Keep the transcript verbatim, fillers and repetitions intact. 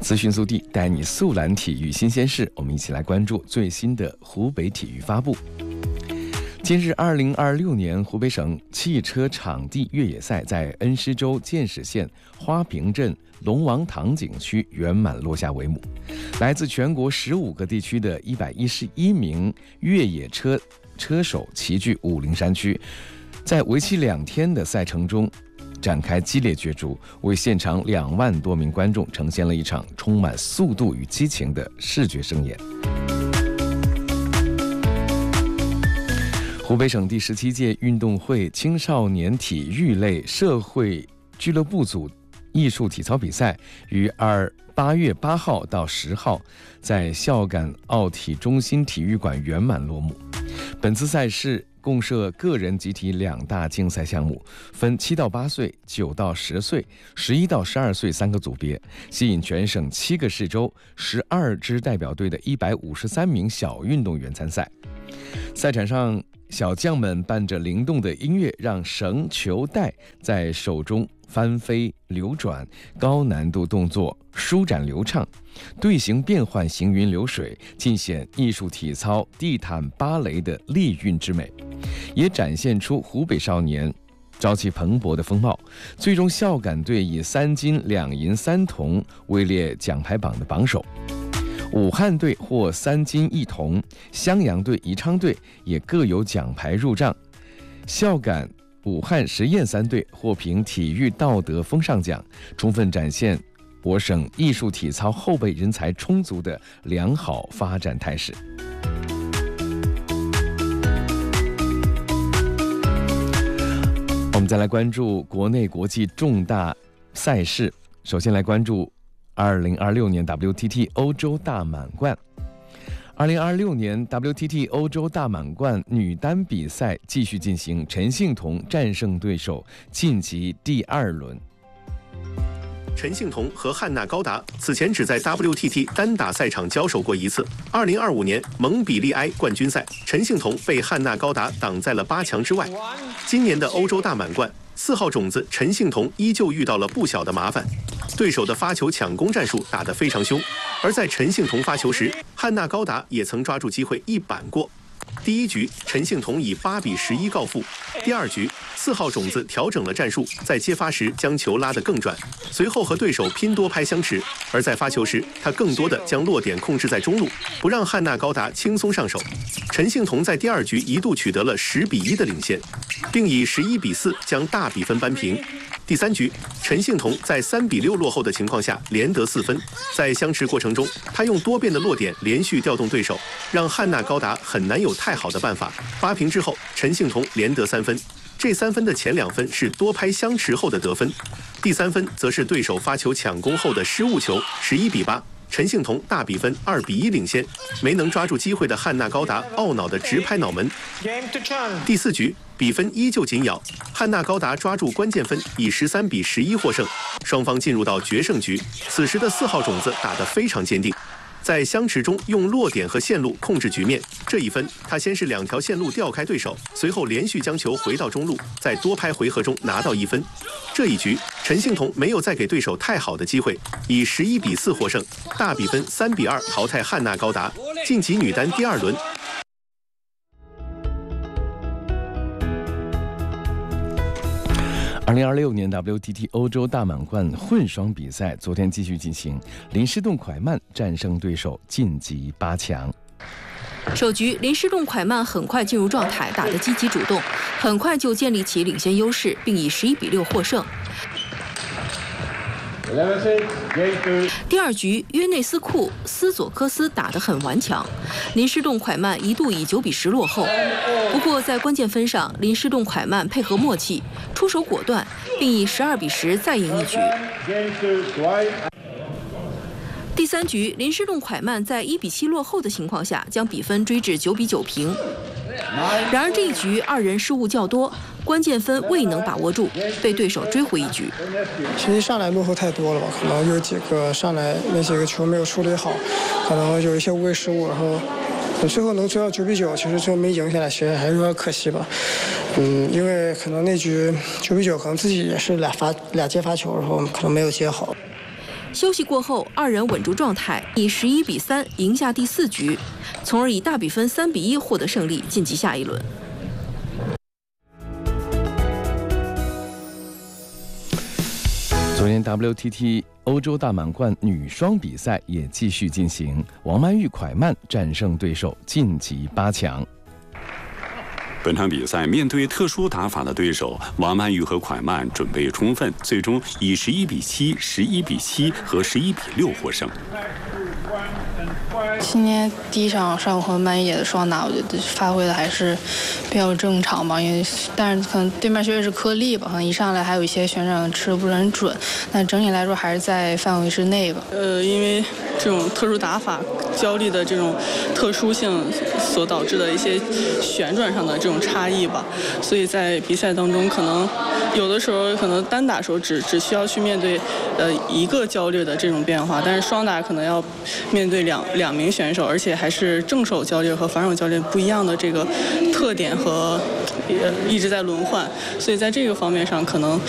资讯速递带你速览体育新鲜事，我们一起来关注最新的湖北体育发布。今日，二零二六年湖北省汽车场地越野赛在恩施州建始县花坪镇龙王塘景区圆满落下帷幕。来自全国十五个地区的一百一十一名越野车车手齐聚武陵山区，在为期两天的赛程中展开激烈角逐，为现场两万多名观众呈现了一场充满速度与激情的视觉盛宴。湖北省第十七届运动会青少年体育类社会俱乐部组艺术体操比赛于二八月八号到十号在孝感奥体中心体育馆圆满落幕。本次赛事共设个人集体两大竞赛项目，分七到八岁、九到十岁、十一到十二岁三个组别，吸引全省七个市州、十二支代表队的一百五十三名小运动员参赛。赛场上，小将们伴着灵动的音乐，让绳球带在手中翻飞流转，高难度动作舒展流畅，队形变换行云流水，尽显艺术体操地毯芭蕾的丽韵之美，也展现出湖北少年朝气蓬勃的风貌。最终，孝感队以三金两银三铜位列奖牌榜的榜首。武汉队获三金一铜，襄阳队、宜昌队也各有奖牌入账。孝感、武汉实验三队获评体育道德风尚奖，充分展现我省艺术体操后备人才充足的良好发展态势。我们再来关注国内国际重大赛事，首先来关注二零二六年 W T T 欧洲大满贯。二零二六年 W T T 欧洲大满贯女单比赛继续进行，陈幸同战胜对手晋级第二轮。 陈幸同和汉娜高达此前只在 W T T 单打赛场交手过一次。二零二五年蒙彼利埃冠军赛，陈幸同被汉娜高达挡在了八强之外。今年的欧洲大满贯，四号种子陈幸同依旧遇到了不小的麻烦，对手的发球抢攻战术打得非常凶，而在陈幸同发球时，汉娜高达也曾抓住机会一板过。第一局，陈幸同以八比十一告负。第二局，四号种子调整了战术，在接发时将球拉得更转，随后和对手拼多拍相持。而在发球时，他更多的将落点控制在中路，不让汉娜高达轻松上手。陈幸同在第二局一度取得了十比一的领先，并以十一比四将大比分扳平。第三局，陈幸同在三比六落后的情况下连得四分，在相持过程中，他用多变的落点连续调动对手，让汉娜高达很难有太好的办法。八平之后，陈幸同连得三分，这三分的前两分是多拍相持后的得分，第三分则是对手发球抢攻后的失误球，十一比八。陈幸同大比分二比一领先，没能抓住机会的汉娜高达懊恼的直拍脑门。第四局比分依旧紧咬，汉娜高达抓住关键分，以十三比十一获胜，双方进入到决胜局。此时的四号种子打得非常坚定，在相持中用落点和线路控制局面。这一分，他先是两条线路调开对手，随后连续将球回到中路，在多拍回合中拿到一分。这一局，陈幸同没有再给对手太好的机会，以十一比四获胜，大比分三比二淘汰汉娜高达，晋级女单第二轮。 二零二六年 W T T 欧洲大满贯混双比赛昨天继续进行，林诗栋蒯曼战胜对手晋级八强。 首局，林诗栋蒯曼很快进入状态，打得积极主动，很快就建立起领先优势，并以十一比六获胜。第二局，约内斯库斯佐科斯打得很顽强，林诗栋蒯曼一度以九比十落后。不过在关键分上，林诗栋蒯曼配合默契，出手果断，并以十二比十再赢一局。第三局，林诗栋蒯曼在一比七落后的情况下，将比分追至九比九平。然而这一局二人失误较多，关键分未能把握住，被对手追回一局。 其实上来落后太多了吧，可能有几个上来那几个球没有处理好，可能有一些无谓失误，然后最后能追到九比九，其实最后没赢下来，其实还是有点可惜吧。嗯，因为可能那局九比九，可能自己也是俩发俩接发球，然后可能没有接好。 休息过后，二人稳住状态，以十一比三赢下第四局，从而以大比分三比一获得胜利，晋级下一轮。 昨天 W T T 欧洲大满贯女双比赛也继续进行，王曼玉蒯曼战胜对手晋级八强。 本场比赛面对特殊打法的对手，王曼玉和蒯曼准备充分，最终以十一比七、十一比七和十一比六获胜。 今年第一场上午和曼玉姐的双打，我觉得发挥的还是比较正常吧，因为但是可能对面确实是颗粒吧，可能一上来还有一些旋转吃的不是很准，但整体来说还是在范围之内吧。 呃，因为这种特殊打法、焦力的这种特殊性所导致的一些旋转上的这种差异吧，所以在比赛当中可能有的时候可能单打时候只只需要去面对呃一个焦虑的这种变化，但是双打可能要面对两两名选手，而且还是正手焦虑和反手焦虑不一样的这个特点和呃一直在轮换，所以在这个方面上可能